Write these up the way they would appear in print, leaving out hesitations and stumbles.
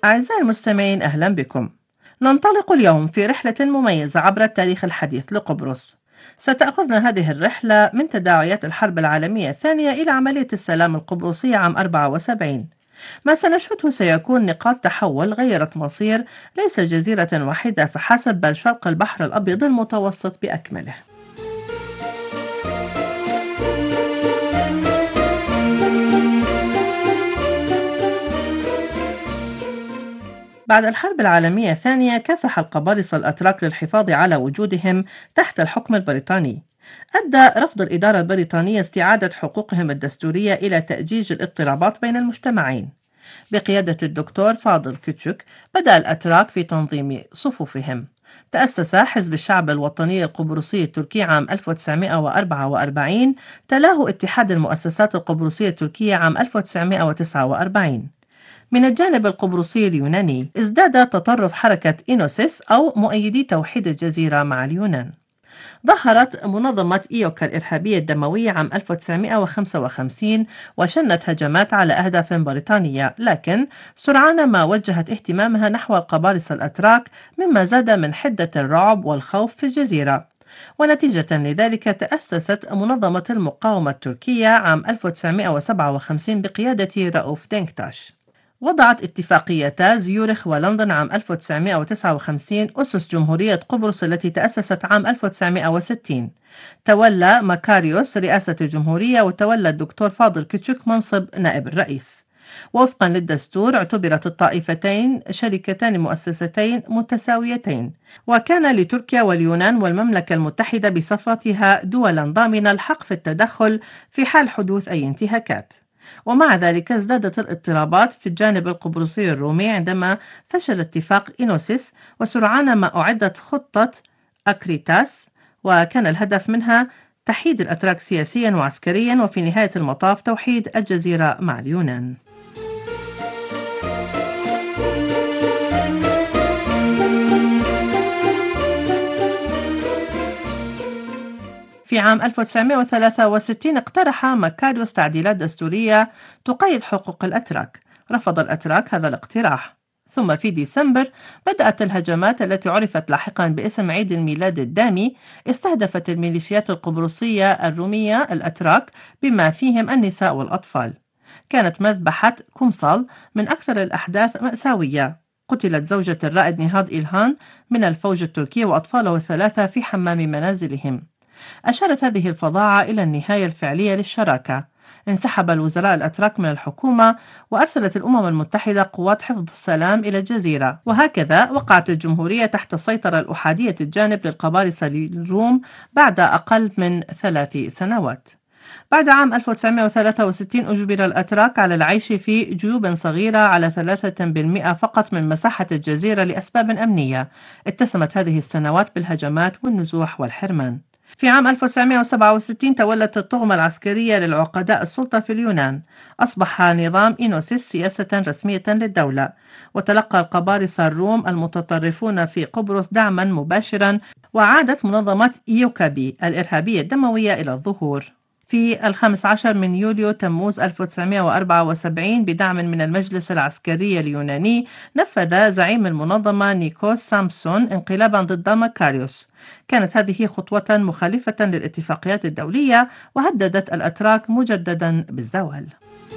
أعزائي المستمعين، أهلا بكم. ننطلق اليوم في رحلة مميزة عبر التاريخ الحديث لقبرص. ستأخذنا هذه الرحلة من تداعيات الحرب العالمية الثانية إلى عملية السلام القبرصية عام 74. ما سنشهده سيكون نقاط تحول غيرت مصير ليس جزيرة واحدة فحسب، بل شرق البحر الأبيض المتوسط بأكمله. بعد الحرب العالمية الثانية كافح القبائل الأتراك للحفاظ على وجودهم تحت الحكم البريطاني. أدى رفض الإدارة البريطانية استعادة حقوقهم الدستورية إلى تأجيج الاضطرابات بين المجتمعين. بقيادة الدكتور فاضل كوتشك بدأ الأتراك في تنظيم صفوفهم. تأسس حزب الشعب الوطني القبرصي التركي عام 1944، تلاه اتحاد المؤسسات القبرصية التركية عام 1949. من الجانب القبرصي اليوناني ازداد تطرف حركة إينوسيس أو مؤيدي توحيد الجزيرة مع اليونان. ظهرت منظمة إيوكا الإرهابية الدموية عام 1955 وشنت هجمات على أهداف بريطانية، لكن سرعان ما وجهت اهتمامها نحو القبائل الأتراك، مما زاد من حدة الرعب والخوف في الجزيرة. ونتيجة لذلك تأسست منظمة المقاومة التركية عام 1957 بقيادة رؤوف دينكتاش. وضعت اتفاقيتا زيورخ ولندن عام 1959 أسس جمهورية قبرص التي تأسست عام 1960. تولى ماكاريوس رئاسة الجمهورية، وتولى الدكتور فاضل كيتشوك منصب نائب الرئيس. ووفقا للدستور اعتبرت الطائفتين شركتان مؤسستين متساويتين، وكان لتركيا واليونان والمملكة المتحدة بصفتها دولا ضامنة الحق في التدخل في حال حدوث أي انتهاكات. ومع ذلك ازدادت الاضطرابات في الجانب القبرصي الرومي عندما فشل اتفاق إينوسيس، وسرعان ما أعدت خطة أكريتاس، وكان الهدف منها تحييد الأتراك سياسيا وعسكريا، وفي نهاية المطاف توحيد الجزيرة مع اليونان. في عام 1963 اقترح مكاريوس تعديلات دستورية تقيد حقوق الأتراك. رفض الأتراك هذا الاقتراح. ثم في ديسمبر بدأت الهجمات التي عرفت لاحقا باسم عيد الميلاد الدامي. استهدفت الميليشيات القبرصية الرومية الأتراك بما فيهم النساء والأطفال. كانت مذبحة كومصال من أكثر الأحداث مأساوية. قتلت زوجة الرائد نهاد إلهان من الفوج التركي وأطفاله الثلاثة في حمام منازلهم. أشارت هذه الفظاعة إلى النهاية الفعلية للشراكة. انسحب الوزراء الأتراك من الحكومة، وأرسلت الأمم المتحدة قوات حفظ السلام إلى الجزيرة، وهكذا وقعت الجمهورية تحت السيطرة الأحادية الجانب للقبائل الروم بعد أقل من 3 سنوات. بعد عام 1963 أجبر الأتراك على العيش في جيوب صغيرة على 3% فقط من مساحة الجزيرة لأسباب أمنية. اتسمت هذه السنوات بالهجمات والنزوح والحرمان. في عام 1967 تولت الطغمة العسكرية للعقداء السلطة في اليونان. أصبح نظام إينوسيس سياسة رسمية للدولة، وتلقى القبارصة الروم المتطرفون في قبرص دعما مباشرا، وعادت منظمة إيوكابي الإرهابية الدموية إلى الظهور. في 15 من يوليو تموز 1974 بدعم من المجلس العسكري اليوناني نفذ زعيم المنظمة نيكوس سامسون انقلابا ضد مكاريوس. كانت هذه خطوة مخالفة للاتفاقيات الدولية، وهددت الأتراك مجددا بالزوال.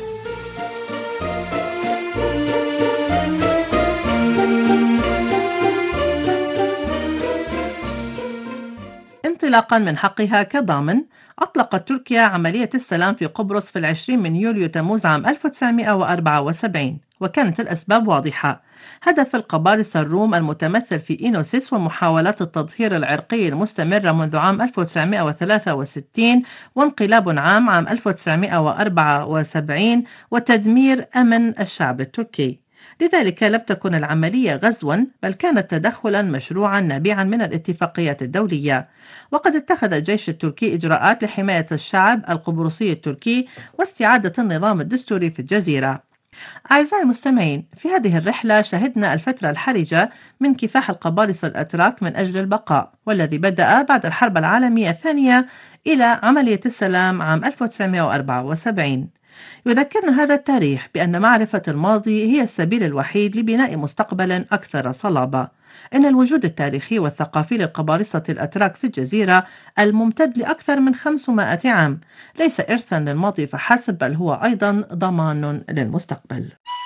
انطلاقا من حقها كضامن، أطلقت تركيا عملية السلام في قبرص في 20 من يوليو تموز عام 1974، وكانت الأسباب واضحة: هدف القبارصة الروم المتمثل في إينوسيس ومحاولات التطهير العرقي المستمرة منذ عام 1963، وانقلاب عام 1974، وتدمير أمن الشعب التركي. لذلك لم تكن العملية غزوا، بل كانت تدخلا مشروعا نابعا من الاتفاقيات الدولية. وقد اتخذ الجيش التركي إجراءات لحماية الشعب القبرصي التركي واستعادة النظام الدستوري في الجزيرة. أعزائي المستمعين، في هذه الرحلة شهدنا الفترة الحرجة من كفاح القبائل الأتراك من أجل البقاء، والذي بدأ بعد الحرب العالمية الثانية إلى عملية السلام عام 1974. يذكرنا هذا التاريخ بأن معرفة الماضي هي السبيل الوحيد لبناء مستقبل أكثر صلابة. إن الوجود التاريخي والثقافي للقبارصة الأتراك في الجزيرة الممتد لأكثر من 500 عام ليس إرثا للماضي فحسب، بل هو أيضا ضمان للمستقبل.